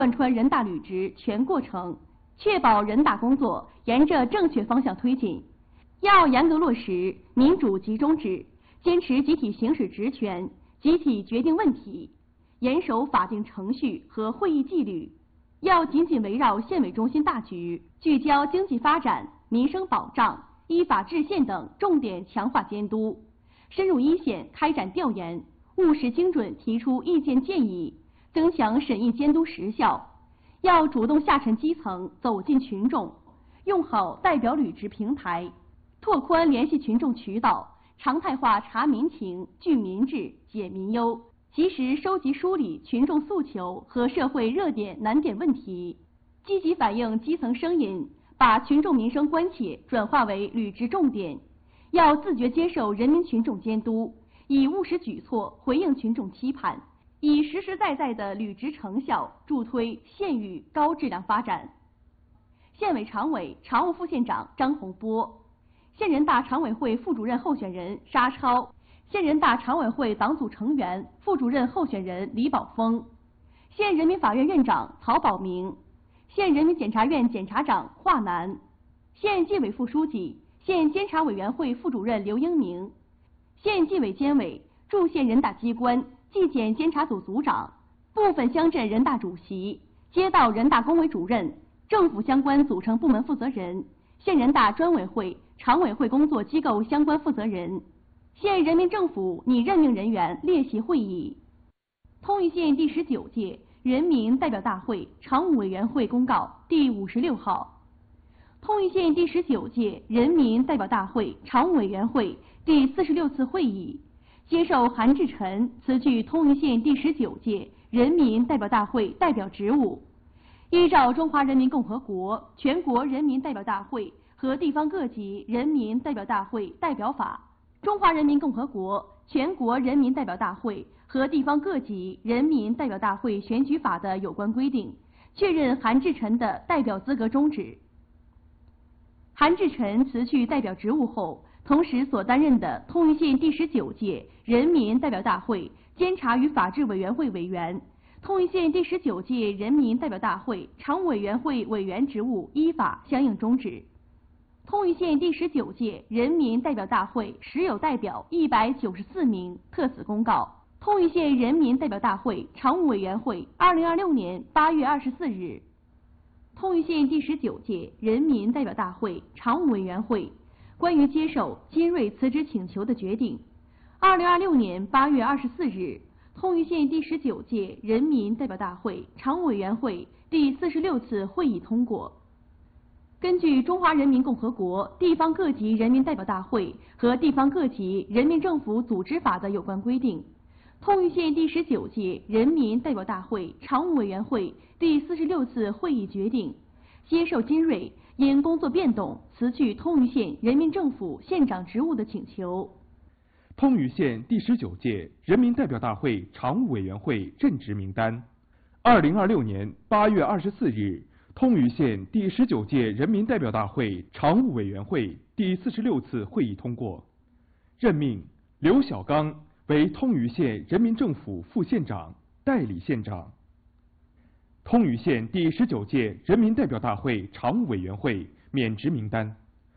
贯穿人大履职全过程，确保人大工作沿着正确方向推进。要严格落实民主集中制，坚持集体行使职权、集体决定问题，严守法定程序和会议纪律。要紧紧围绕县委中心大局，聚焦经济发展、民生保障、依法治县等重点强化监督，深入一线开展调研，务实精准提出意见建议，增强审议监督实效。要主动下沉基层，走进群众，用好代表履职平台，拓宽联系群众渠道，常态化查民情、聚民智、解民忧，及时收集梳理群众诉求和社会热点难点问题，积极反映基层声音，把群众民生关切转化为履职重点。要自觉接受人民群众监督，以务实举措回应群众期盼，以实实在在的履职成效助推县域高质量发展。县委常委、常务副县长张洪波，县人大常委会副主任候选人沙超，县人大常委会党组成员、副主任候选人李宝峰，县人民法院院长曹保明，县人民检察院检察长华南，县纪委副书记、县监察委员会副主任刘英明，县纪委监委、驻县人大机关纪检监察组组长、部分乡镇人大主席、街道人大工委主任、政府相关组成部门负责人、县人大专委会、常委会工作机构相关负责人、县人民政府拟任命人员列席会议。通义县第19届人民代表大会常务委员会公告第56号。通义县第19届人民代表大会常务委员会第46次会议接受韩志臣辞去通义县第19届人民代表大会代表职务，依照《中华人民共和国全国人民代表大会和地方各级人民代表大会代表法》、《中华人民共和国全国人民代表大会和地方各级人民代表大会选举法》的有关规定，确认韩志臣的代表资格终止。韩志臣辞去代表职务后，同时所担任的通义县第19届人民代表大会监察与法制委员会委员、通义县第19届人民代表大会常务委员会委员职务依法相应终止。通义县第19届人民代表大会实有代表194名，特此公告。通义县人民代表大会常务委员会2026年8月24日。通义县第19届人民代表大会常务委员会关于接受金瑞辞职请求的决定，2026年8月24日，通义县第19届人民代表大会常务委员会第46次会议通过。根据《中华人民共和国地方各级人民代表大会和地方各级人民政府组织法》的有关规定，通义县第19届人民代表大会常务委员会第46次会议决定，接受金瑞因工作变动辞去通义县人民政府县长职务的请求。 通义县第19届人民代表大会常务委员会任职名单：2026年8月24日，通义县第19届人民代表大会常务委员会第46次会议通过，任命刘小刚为通义县人民政府副县长、代理县长。通义县第19届人民代表大会常务委员会免职名单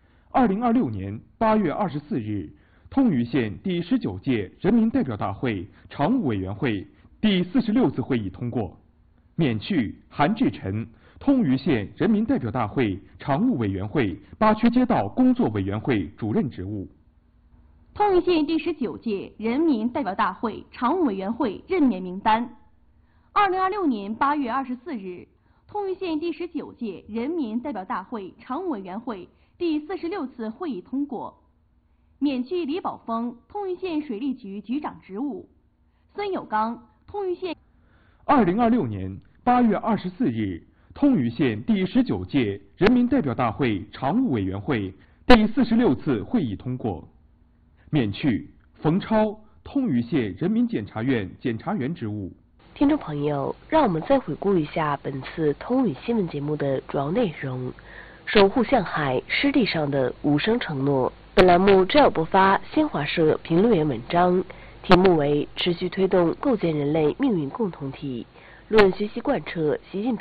：2026年8月24日，通义县第19届人民代表大会常务委员会第46次会议通过，免去韩志臣通义县人民代表大会常务委员会八区街道工作委员会主任职务。 通义县第19届人民代表大会常务委员会任免名单：2026年8月24日，通义县第19届人民代表大会常务委员会第46次会议通过，免去李宝峰通义县水利局局长职务，孙有刚通义县。 2026年8月24日，通义县第19届人民代表大会常务委员会第46次会议通过，免去冯超通义县人民检察院检察员职务。 听众朋友，让我们再回顾一下本次通语新闻节目的主要内容。守护向海湿地上的无声承诺。本栏目专有播发新华社评论员文章，题目为持续推动构建人类命运共同体，论学习贯彻习近平